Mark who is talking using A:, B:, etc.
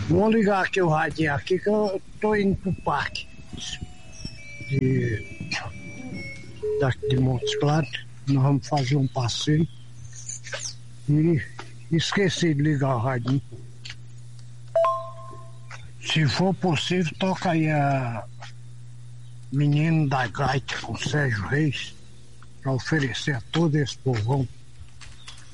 A: Vou ligar aqui o radinho aqui que eu tô indo pro parque daqui de Montes Claros. Nós vamos fazer um passeio e esqueci de ligar o radinho. Se for possível, toca aí a Menino da Gaita com Sérgio Reis para oferecer a todo esse povão